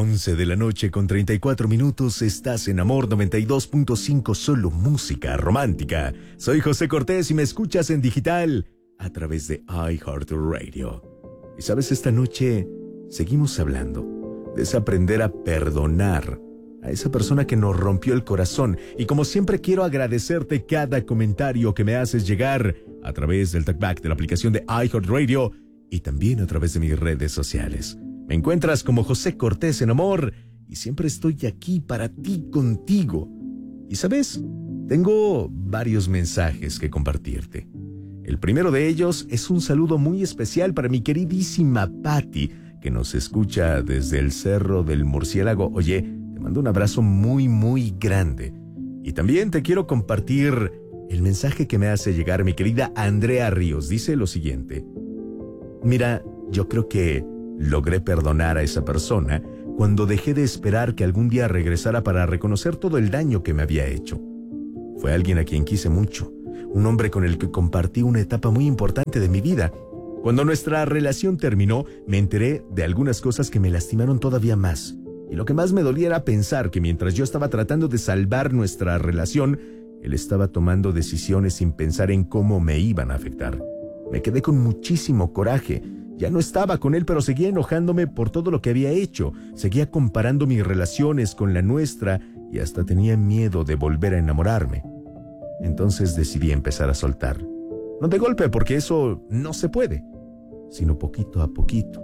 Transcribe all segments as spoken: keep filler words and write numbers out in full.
once de la noche con treinta y cuatro minutos, estás en Amor noventa y dos punto cinco, solo música romántica. Soy José Cortés y me escuchas en digital a través de iHeartRadio. Y sabes, esta noche seguimos hablando de ese aprender a perdonar a esa persona que nos rompió el corazón. Y como siempre quiero agradecerte cada comentario que me haces llegar a través del talkback de la aplicación de iHeartRadio y también a través de mis redes sociales. Me encuentras como José Cortés en Amor y siempre estoy aquí para ti, contigo. Y sabes, tengo varios mensajes que compartirte. El primero de ellos es un saludo muy especial para mi queridísima Patti, que nos escucha desde el Cerro del Murciélago. Oye, te mando un abrazo muy, muy grande. Y también te quiero compartir el mensaje que me hace llegar mi querida Andrea Ríos. Dice lo siguiente: mira, yo creo que logré perdonar a esa persona cuando dejé de esperar que algún día regresara para reconocer todo el daño que me había hecho. Fue alguien a quien quise mucho, un hombre con el que compartí una etapa muy importante de mi vida. Cuando nuestra relación terminó, me enteré de algunas cosas que me lastimaron todavía más. Y lo que más me dolía era pensar que mientras yo estaba tratando de salvar nuestra relación, él estaba tomando decisiones sin pensar en cómo me iban a afectar. Me quedé con muchísimo coraje. Ya no estaba con él, pero seguía enojándome por todo lo que había hecho. Seguía comparando mis relaciones con la nuestra y hasta tenía miedo de volver a enamorarme. Entonces decidí empezar a soltar. No de golpe, porque eso no se puede, sino poquito a poquito.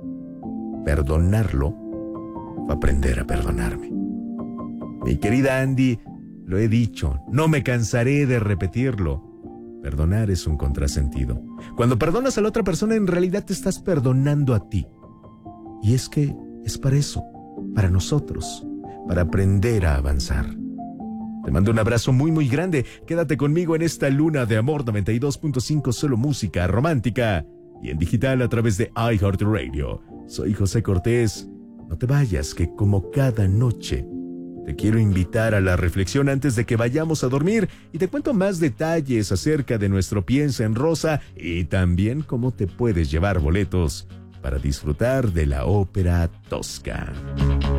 Perdonarlo fue aprender a perdonarme. Mi querida Andy, lo he dicho, no me cansaré de repetirlo. Perdonar es un contrasentido. Cuando perdonas a la otra persona, en realidad te estás perdonando a ti. Y es que es para eso, para nosotros, para aprender a avanzar. Te mando un abrazo muy, muy grande. Quédate conmigo en esta luna de Amor noventa y dos punto cinco, solo música romántica. Y en digital a través de iHeartRadio. Soy José Cortés. No te vayas, que como cada noche te quiero invitar a la reflexión antes de que vayamos a dormir y te cuento más detalles acerca de nuestro Piensa en Rosa y también cómo te puedes llevar boletos para disfrutar de la ópera Tosca.